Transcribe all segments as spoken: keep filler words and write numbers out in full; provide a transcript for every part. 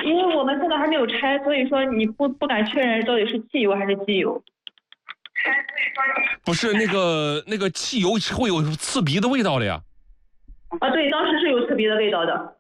因为我们现在还没有拆，所以说你不不敢确认到底是汽油还是机油。 不是那个那个汽油是会有刺鼻的味道的呀。 啊，对，当时是有刺鼻的味道的。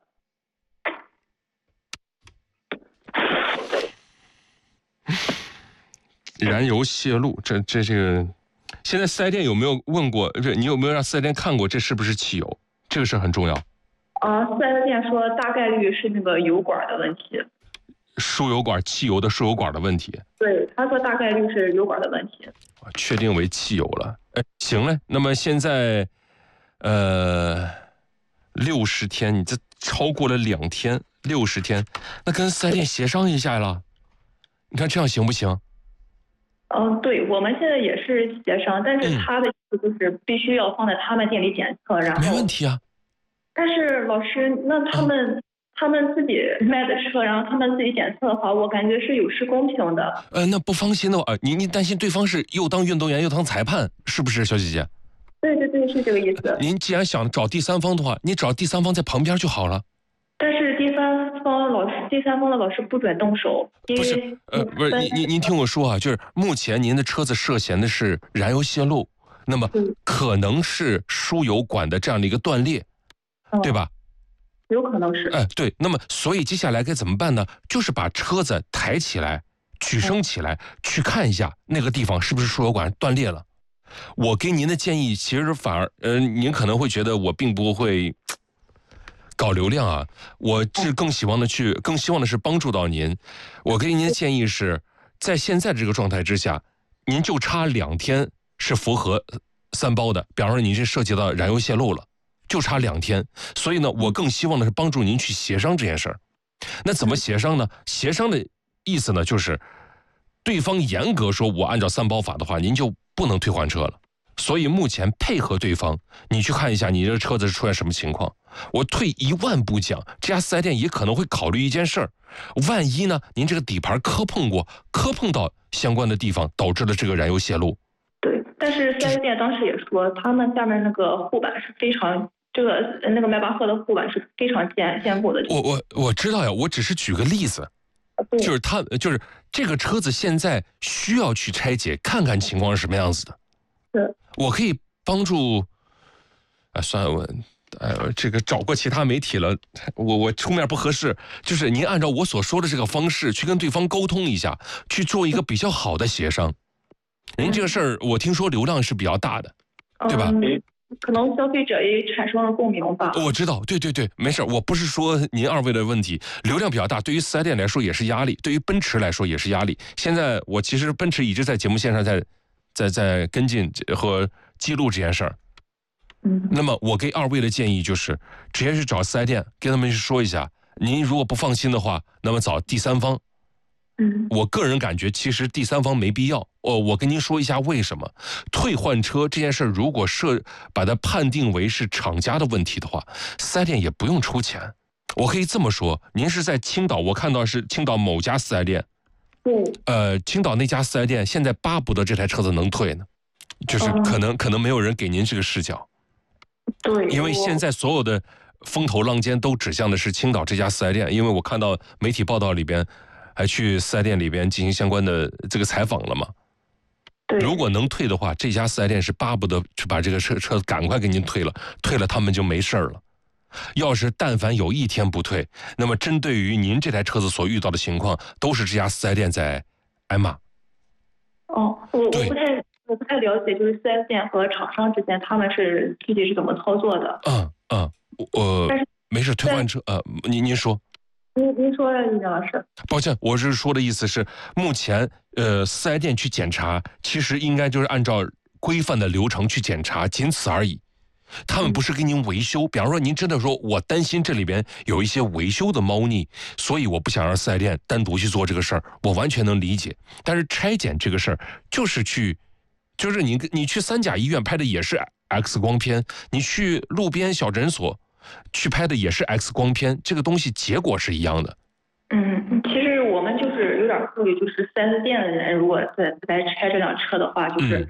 燃油泄露，这这这个，现在四 S 店有没有问过？这你有没有让四 S 店看过这是不是汽油？这个事很重要。 啊，四 S 店说大概率是那个油管的问题。 输油管，汽油的输油管的问题。 对，他说大概率是油管的问题。 确定为汽油了。哎，行嘞。那么现在，呃，六十天，你这超过了两天，六十天，那跟四 S 店协商一下了。你看这样行不行？ 嗯，对，我们现在也是协商，但是他的意思就是必须要放在他们店里检测，然后没问题啊。 但是老师，那他们、嗯、他们自己卖的车，然后他们自己检测的话，我感觉是有失公平的。 呃，那不放心的话，您您担心对方是又当运动员又当裁判，是不是，小姐姐？ 对对对，是这个意思。 您既然想找第三方的话，你找第三方在旁边就好了。 但是第三方老师，第三方的老师不准动手，因为不是，呃，不是，您您您听我说啊，就是目前您的车子涉嫌的是燃油泄漏，那么可能是输油管的这样的一个断裂，嗯、对吧？ 有可能是。 哎、呃，对，那么所以接下来该怎么办呢？就是把车子抬起来，举升起来，嗯、去看一下那个地方是不是输油管断裂了。我给您的建议，其实反而，呃，您可能会觉得我并不会搞流量啊，我是更希望的去，更希望的是帮助到您。我给您的建议是，在现在这个状态之下，您就差两天是符合三包的，比方说您是涉及到燃油泄漏了，就差两天。所以呢，我更希望的是帮助您去协商这件事儿。那怎么协商呢？协商的意思呢，就是对方严格说我按照三包法的话，您就不能退换车了。所以目前配合对方，你去看一下你这个车子是出现什么情况。我退一万步讲，这家四 S 店也可能会考虑一件事儿，万一呢，您这个底盘磕碰过，磕碰到相关的地方，导致了这个燃油泄漏。 对，但是四 S 店当时也说，他们下面那个护板是非常，这个那个迈巴赫的护板是非常坚坚固的。 我我我知道呀，我只是举个例子，就是他就是这个车子现在需要去拆解，看看情况是什么样子的。 是， 我可以帮助，啊，算了，我，哎，这个找过其他媒体了，我我出面不合适，就是您按照我所说的这个方式去跟对方沟通一下，去做一个比较好的协商。您这个事儿，我听说流量是比较大的，对吧？ 嗯，可能消费者也产生了共鸣吧。 我知道，对对对，没事，我不是说您二位的问题，流量比较大，对于四 S 店来说也是压力，对于奔驰来说也是压力。现在我其实奔驰一直在节目线上在。在在跟进和记录这件事儿， 嗯， 那么我给二位的建议就是，直接去找四 S 店，跟他们说一下，您如果不放心的话，那么找第三方。 嗯， 我个人感觉其实第三方没必要。哦，我跟您说一下为什么。退换车这件事儿，如果设把它判定为是厂家的问题的话，四 S 店也不用出钱。我可以这么说，您是在青岛，我看到是青岛某家四 S 店。 对， 呃，青岛那家四 S 店现在巴不得这台车子能退呢，就是可能、嗯、可能没有人给您这个视角， 对， 因为现在所有的风头浪尖都指向的是青岛这家四 S 店，因为我看到媒体报道里边还去四 S 店里边进行相关的这个采访了嘛。 对， 如果能退的话，这家四 S 店是巴不得去把这个车车赶快给您退了，退了他们就没事了。要是但凡有一天不退，那么针对于您这台车子所遇到的情况，都是这家四 S 店在挨骂。 哦，我我不太我不太了解，就是四 S 店和厂商之间他们是具体是怎么操作的？ 嗯嗯，我没事，退换车呃，您您说。 您您说，李老师。 抱歉，我是说的意思是，目前呃四 S 店去检查，其实应该就是按照规范的流程去检查，仅此而已。他们不是给您维修，比方说您真的说我担心这里边有一些维修的猫腻，所以我不想让四 S 店单独去做这个事儿，我完全能理解。但是拆检这个事儿就是去，就是你你去三甲医院拍的也是 X 光片，你去路边小诊所去拍的也是 X 光片，这个东西结果是一样的。 嗯，其实我们就是有点顾虑，就是四 S 店的人如果在来拆这辆车的话，就是。嗯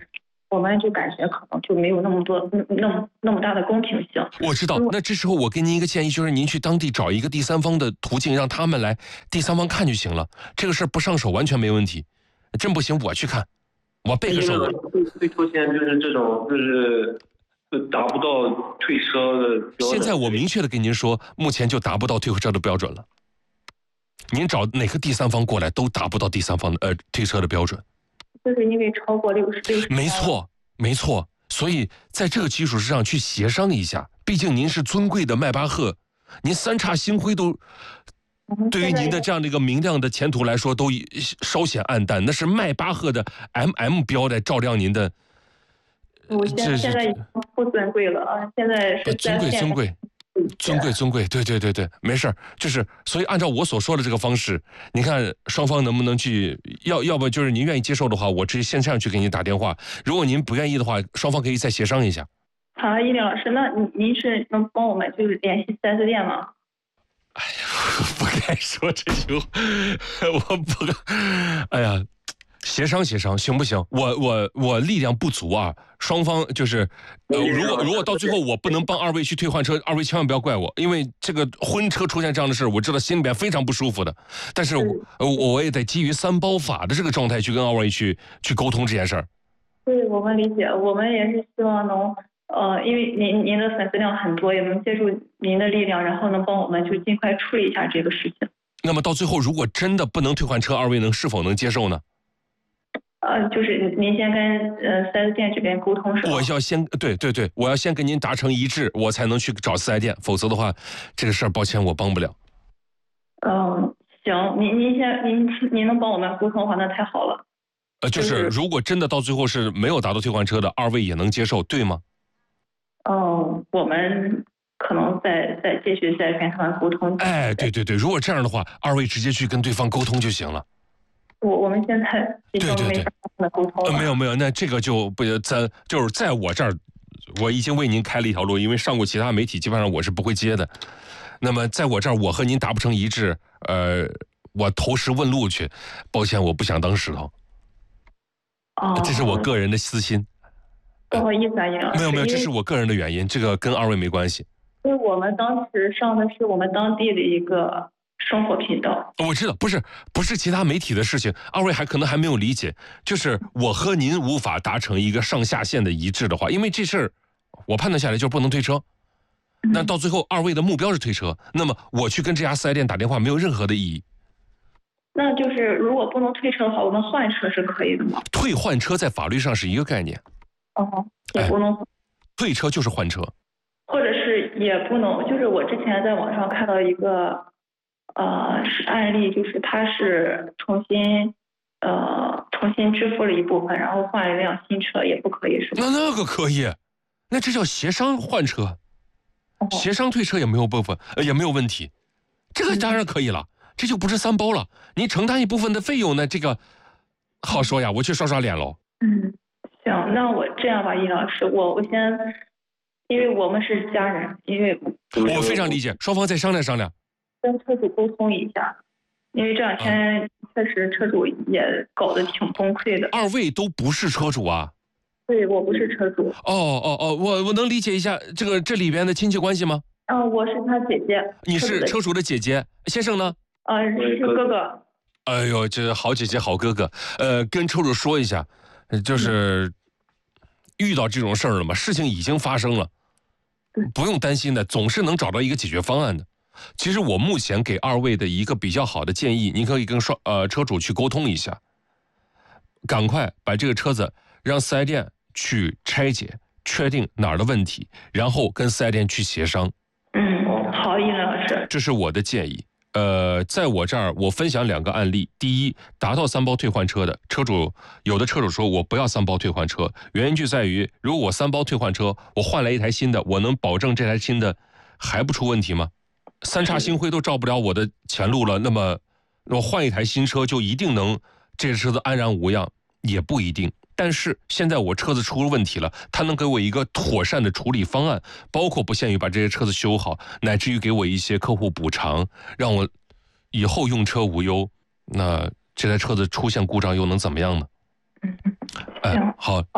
我们就感觉可能就没有那么多那么那么大的公平性。 我知道，那这时候我给您一个建议，就是您去当地找一个第三方的途径，让他们来第三方看就行了。这个事儿不上手完全没问题，真不行我去看，我背个手。 会会出现就是这种就是达不到退车的标准。 现在我明确的跟您说，目前就达不到退车的标准了。您找哪个第三方过来都达不到第三方的呃退车的标准。 就是因为超过六十六十。 没错，没错。所以在这个基础之上去协商一下，毕竟您是尊贵的迈巴赫，您三叉星辉都对于您的这样的一个明亮的前途来说都稍显暗淡，那是迈巴赫的 M M 标在照亮您的。 我现现在已经不尊贵了啊，现在是尊贵尊贵。尊贵尊贵，对对对对，没事儿，就是所以按照我所说的这个方式，你看双方能不能去，要要不就是您愿意接受的话，我直接线上去给您打电话；如果您不愿意的话，双方可以再协商一下。 好，依林老师，那您您是能帮我们就是联系四 S 店吗？ 哎呀，不该说这句话，我不该，哎呀。协商协商行不行？我我我力量不足啊，双方就是，呃，如果如果到最后我不能帮二位去退换车，二位千万不要怪我，因为这个婚车出现这样的事，我知道心里边非常不舒服的。但是我我也得基于三包法的这个状态去跟二位去去沟通这件事儿。 对，我们理解，我们也是希望能，呃，因为您您的粉丝量很多，也能借助您的力量，然后能帮我们就尽快处理一下这个事情。 那么到最后，如果真的不能退换车，二位能是否能接受呢？ 呃，就是您先跟呃四 S 店这边沟通是吧？ 我要先对对对，我要先跟您达成一致，我才能去找四 S 店，否则的话，这个事儿抱歉我帮不了。 嗯，行，您您先您您能帮我们沟通的话，那太好了。 呃，就是如果真的到最后是没有达到退换车的，二位也能接受，对吗？ 嗯，我们可能再再继续再跟他们沟通。 哎，对对对，如果这样的话，二位直接去跟对方沟通就行了。 我我们现在已经没法跟他沟通了。 呃，没有没有，那这个就不在就是在我这儿，我已经为您开了一条路，因为上过其他媒体，基本上我是不会接的。那么在我这儿，我和您达不成一致，呃，我投石问路去，抱歉，我不想当石头。 哦， 这是我个人的私心。 不好意思啊，尹老师。 没有没有，这是我个人的原因，这个跟二位没关系。 因为我们当时上的是我们当地的一个生活频道。 我知道，不是不是其他媒体的事情，二位还可能还没有理解，就是我和您无法达成一个上下线的一致的话，因为这事儿我判断下来就是不能退车。那到最后二位的目标是退车，那么我去跟这家四 S 店打电话没有任何的意义。 那就是如果不能退车的话，我们换车是可以的吗？ 退换车在法律上是一个概念。 哦，也不能。 哎，退车就是换车。 或者是也不能，就是我之前在网上看到一个呃是案例，就是他是重新呃重新支付了一部分，然后换了一辆新车，也不可以是吗？ 那那个可以，那这叫协商换车，哦，协商退车也没有部分，呃也没有问题，这个当然可以了，嗯，这就不是三包了，你承担一部分的费用呢，这个好说呀，我去刷刷脸喽。 嗯，行，那我这样吧，尹老师，我我先。因为我们是家人，因为我非常理解，双方再商量商量， 跟车主沟通一下，因为这两天确实车主也搞得挺崩溃的。 二位都不是车主啊？ 对，我不是车主。 哦哦哦，我我能理解一下这个这里边的亲戚关系吗？ 嗯、呃，我是他姐姐。 你是车主的姐姐，先生呢？ 呃，是哥哥。 哎呦，这好姐姐好哥哥，呃，跟车主说一下，就是遇到这种事儿了嘛，事情已经发生了。不用担心的，总是能找到一个解决方案的。其实我目前给二位的一个比较好的建议，您可以跟双呃车主去沟通一下，赶快把这个车子让四 S 店去拆解，确定哪儿的问题，然后跟四 S 店去协商。 嗯，好，尹老师， 这是我的建议。呃，在我这儿，我分享两个案例。第一，达到三包退换车的车主，有的车主说我不要三包退换车，原因就在于，如果我三包退换车，我换来一台新的，我能保证这台新的还不出问题吗？三叉星辉都照不了我的前路了，那么我换一台新车就一定能这个车子安然无恙？也不一定。但是现在我车子出了问题了，他能给我一个妥善的处理方案，包括不限于把这些车子修好，乃至于给我一些客户补偿，让我以后用车无忧。那这台车子出现故障又能怎么样呢？ 嗯， 哎，好， 好，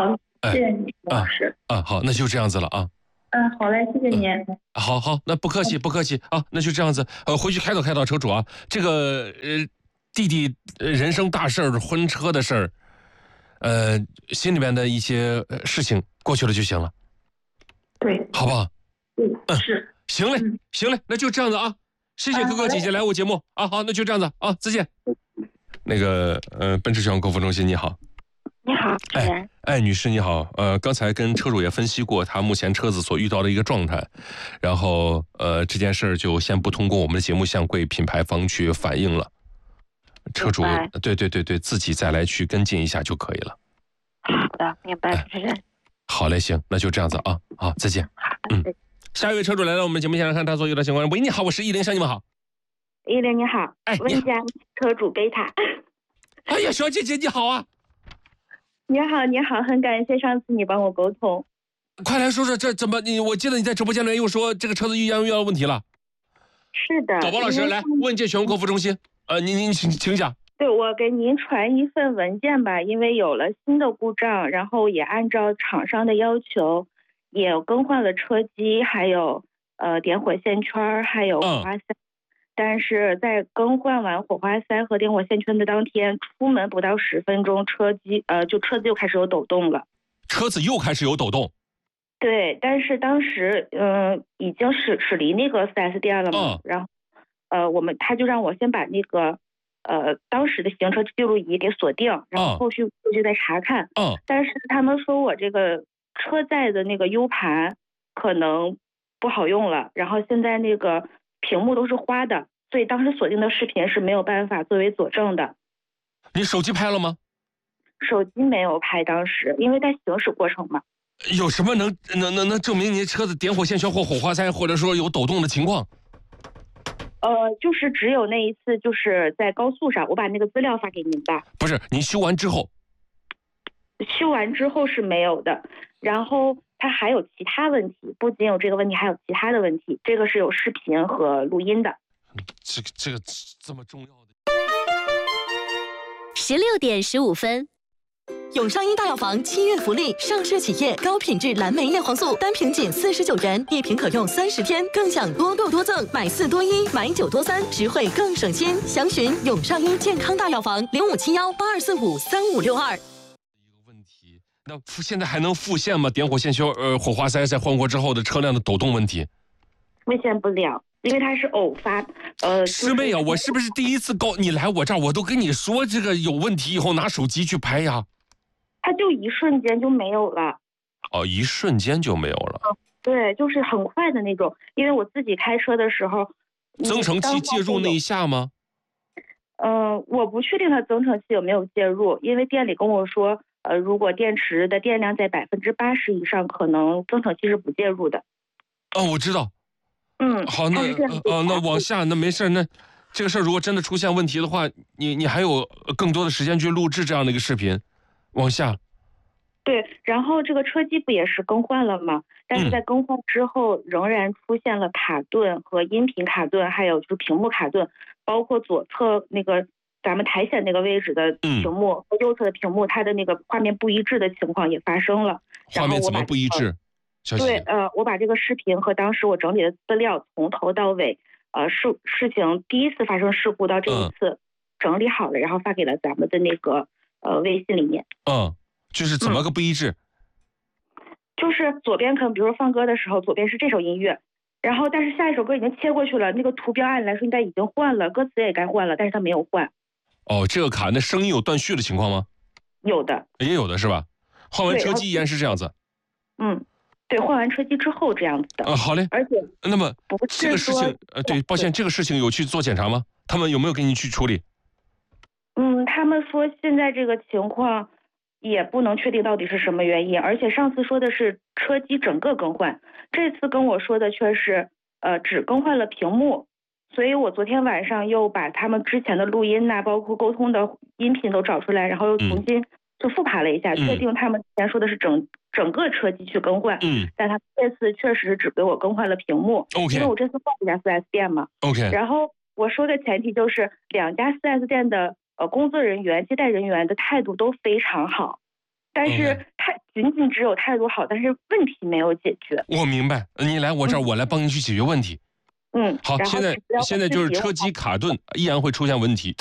哎， 谢谢你， 啊老师。 啊，好，那就这样子了啊。 嗯，好嘞，谢谢您。 好好，那不客气，不客气啊，那就这样子。呃，回去开导开导车主啊，这个呃，弟弟呃人生大事儿，婚车的事儿，呃，心里面的一些呃事情过去了就行了， 对， 好不好？ 嗯，是。 行嘞， 嗯行嘞，那就这样子啊。谢谢啊好嘞哥哥姐姐来我节目啊，好，那就这样子啊，再见。那个呃，奔驰全国购服中心你好。 你好，主哎任。 哎，女士你好，呃，刚才跟车主也分析过他目前车子所遇到的一个状态，然后呃这件事儿就先不通过我们的节目向贵品牌方去反映了，车主明白对对对对自己再来去跟进一下就可以了。 好的，明白， 哎主任。 好嘞，行，那就这样子啊，好，再见。 好的， 嗯，下一位车主来到我们节目现场看他所有的情况。喂，你好，我是一零三，你们好。 一零你好， 哎， 问一下车主贝塔。 哎呀，小姐姐你好啊， 你好，你好，很感谢上次你帮我沟通。 快来说说这怎么你？我记得你在直播间里又说这个车子遇到遇到问题了。 是的， 导播老师来，问界全国购服中心，呃，您您请请讲。 对，我给您传一份文件吧，因为有了新的故障，然后也按照厂商的要求，也更换了车机，还有呃点火线圈，还有火花塞。嗯、但是在更换完火花塞和点火线圈的当天，出门不到十分钟，车机呃就车子又开始有抖动了。 车子又开始有抖动。 对，但是当时嗯、呃、已经驶驶离那个 四 S 店了嘛， 嗯、 然后呃我们他就让我先把那个。呃，当时的行车记录仪给锁定，然后后续后续再查看。 嗯。 但是他们说我这个车载的那个 U 盘可能不好用了，然后现在那个屏幕都是花的，所以当时锁定的视频是没有办法作为佐证的。 你手机拍了吗？ 手机没有拍，当时因为在行驶过程嘛。 有什么能能能能证明您车子点火线圈或火花塞，或者说有抖动的情况？ 呃，就是只有那一次，就是在高速上，我把那个资料发给您吧。 不是，您修完之后， 修完之后是没有的。然后它还有其他问题，不仅有这个问题，还有其他的问题。这个是有视频和录音的。 这个这个这么重要的。 十六点十五分。 永上一大药房七月福利，上市企业高品质蓝莓叶黄素单瓶仅四十九元，一瓶可用三十天，更享多购多赠，买四多一，买九多三，实惠更省心。详询永上一健康大药房零五七幺八二四五三五六二。 一个问题，那现在还能复现吗？点火线圈、呃火花塞在换过之后的车辆的抖动问题？ 复现不了。因为它是偶发，呃， 师妹啊，我是不是第一次告你来我这儿，我都跟你说这个有问题以后拿手机去拍呀？ 它就一瞬间就没有了。 哦，一瞬间就没有了。 嗯，对，就是很快的那种。因为我自己开车的时候， 增程器介入那一下吗？ 嗯、呃，我不确定它增程器有没有介入，因为店里跟我说，呃，如果电池的电量在百分之八十以上，可能增程器是不介入的。 哦，我知道。 嗯， 好，那呃那往下那没事，那这个事儿如果真的出现问题的话，你你还有更多的时间去录制这样的一个视频。往下， 对，然后这个车机不也是更换了吗？但是在更换之后，仍然出现了卡顿和音频卡顿，还有就是屏幕卡顿，包括左侧那个咱们苔藓那个位置的屏幕和右侧的屏幕，它的那个画面不一致的情况也发生了。 画面怎么不一致？小姐， 对，呃，我把这个视频和当时我整理的资料从头到尾，呃，事事情第一次发生事故到这一次整理好了，然后发给了咱们的那个。呃，微信里面， 嗯，就是怎么个不一致？ 嗯、就是左边可能，比如说放歌的时候，左边是这首音乐，然后但是下一首歌已经切过去了，那个图标按理来说应该已经换了，歌词也该换了，但是它没有换。 哦，这个卡，那声音有断续的情况吗？ 有的， 也有的是吧？换完车机依然是这样子。 嗯，对，换完车机之后这样子的。 啊、呃，好嘞。 而且， 那么这个事情，呃，对，抱歉，这个事情有去做检查吗？他们有没有给你去处理？ 嗯，他们说现在这个情况也不能确定到底是什么原因，而且上次说的是车机整个更换，这次跟我说的却是呃只更换了屏幕，所以我昨天晚上又把他们之前的录音呐、啊，包括沟通的音频都找出来，然后又重新就复盘了一下，嗯、确定他们之前说的是整整个车机去更换， 嗯， 但他这次确实是只给我更换了屏幕 ，OK， 因为我这次换了一家 四 S 店嘛 ，OK， 然后我说的前提就是两家 四 S 店的。呃，工作人员、接待人员的态度都非常好， 但是 OK 态仅仅只有态度好，但是问题没有解决。 我明白，你来我这儿，我来帮您去解决问题。 嗯， 好， 然后现在只要现在就是自己车机卡顿，依然会出现问题。